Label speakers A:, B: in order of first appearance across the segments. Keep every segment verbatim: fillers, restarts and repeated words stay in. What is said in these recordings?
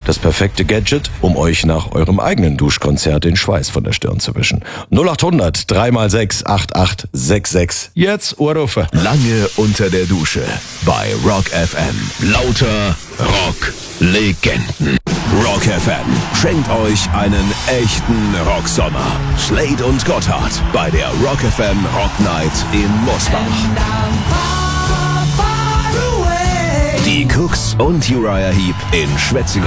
A: Das perfekte Gadget, um euch nach eurem eigenen Duschkonzert den Schweiß von der Stirn zu wischen. null acht hundert drei mal sechs acht acht sechs sechs. Jetzt Ohrrufe.
B: Lange unter der Dusche bei Rock F M. Lauter Rock-Legenden. Rock F M schenkt euch einen echten Rocksommer. Slade und Gotthard bei der Rock F M Rock Night in Mosbach. Die Cooks und Uriah Heep in Schwetzingen.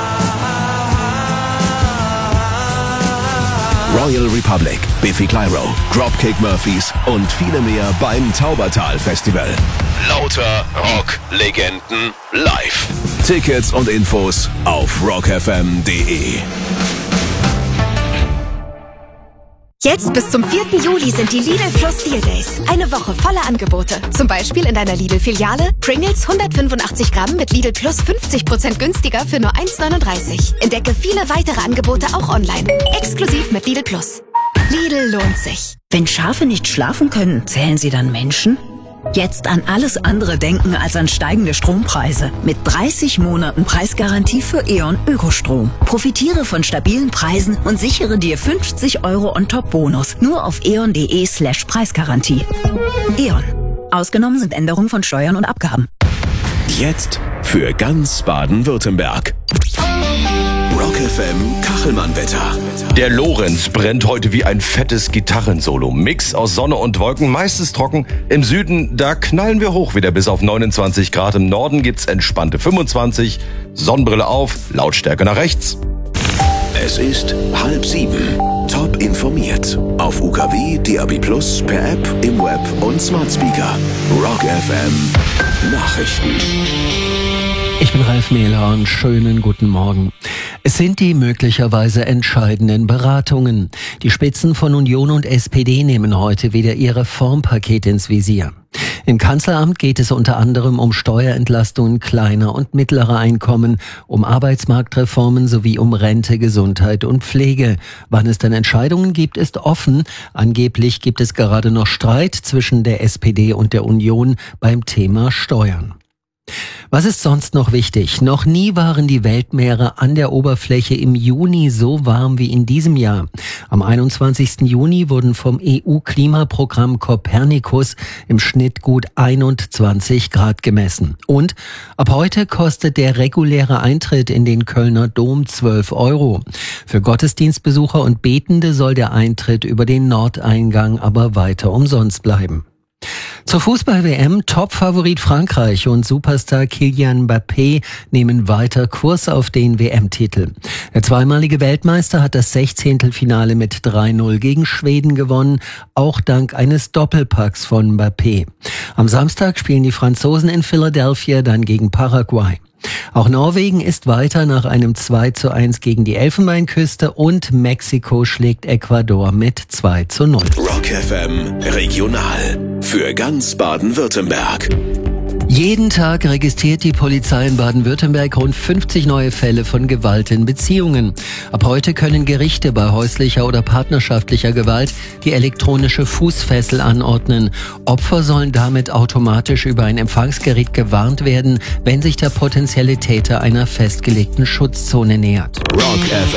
B: Royal Republic, Biffy Clyro, Dropkick Murphys und viele mehr beim Taubertal Festival. Lauter Rock-Legenden live. Tickets und Infos auf rock f m punkt d e.
C: Jetzt bis zum vierten Juli sind die Lidl Plus Deal Days. Eine Woche voller Angebote. Zum Beispiel in deiner Lidl-Filiale Pringles hundertfünfundachtzig Gramm mit Lidl Plus fünfzig Prozent günstiger für nur eins neununddreißig. Entdecke viele weitere Angebote auch online. Exklusiv mit Lidl Plus. Lidl lohnt sich.
D: Wenn Schafe nicht schlafen können, zählen sie dann Menschen? Jetzt an alles andere denken als an steigende Strompreise. Mit dreißig Monaten Preisgarantie für E.ON Ökostrom. Profitiere von stabilen Preisen und sichere dir fünfzig Euro On-Top-Bonus. Nur auf eon.de slash Preisgarantie. E.ON. Ausgenommen sind Änderungen von Steuern und Abgaben.
B: Jetzt für ganz Baden-Württemberg. Rock F M Kachelmann-Wetter.
A: Der Lorenz brennt heute wie ein fettes Gitarrensolo. Mix aus Sonne und Wolken, meistens trocken. Im Süden, da knallen wir hoch wieder bis auf neunundzwanzig Grad. Im Norden gibt's entspannte fünfundzwanzig. Sonnenbrille auf, Lautstärke nach rechts.
B: Es ist halb sieben. Top informiert. Auf U K W, D A B Plus, per App, im Web und Smart Speaker. Rock F M Nachrichten.
E: Ich bin Ralf Mehler und schönen guten Morgen. Es sind die möglicherweise entscheidenden Beratungen. Die Spitzen von Union und S P D nehmen heute wieder ihr Reformpaket ins Visier. Im Kanzleramt geht es unter anderem um Steuerentlastungen kleiner und mittlerer Einkommen, um Arbeitsmarktreformen sowie um Rente, Gesundheit und Pflege. Wann es dann Entscheidungen gibt, ist offen. Angeblich gibt es gerade noch Streit zwischen der S P D und der Union beim Thema Steuern. Was ist sonst noch wichtig? Noch nie waren die Weltmeere an der Oberfläche im Juni so warm wie in diesem Jahr. Am einundzwanzigsten Juni wurden vom E U-Klimaprogramm Copernicus im Schnitt gut einundzwanzig Grad gemessen. Und ab heute kostet der reguläre Eintritt in den Kölner Dom zwölf Euro. Für Gottesdienstbesucher und Betende soll der Eintritt über den Nordeingang aber weiter umsonst bleiben. Zur Fußball-W M, Top-Favorit Frankreich und Superstar Kylian Mbappé nehmen weiter Kurs auf den W M-Titel. Der zweimalige Weltmeister hat das Sechzehntelfinale mit drei null gegen Schweden gewonnen, auch dank eines Doppelpacks von Mbappé. Am Samstag spielen die Franzosen in Philadelphia dann gegen Paraguay. Auch Norwegen ist weiter nach einem zwei zu eins gegen die Elfenbeinküste und Mexiko schlägt Ecuador mit zwei zu null.
B: Rock F M Regional für ganz Baden-Württemberg.
E: Jeden Tag registriert die Polizei in Baden-Württemberg rund fünfzig neue Fälle von Gewalt in Beziehungen. Ab heute können Gerichte bei häuslicher oder partnerschaftlicher Gewalt die elektronische Fußfessel anordnen. Opfer sollen damit automatisch über ein Empfangsgerät gewarnt werden, wenn sich der potenzielle Täter einer festgelegten Schutzzone nähert.
B: Rock F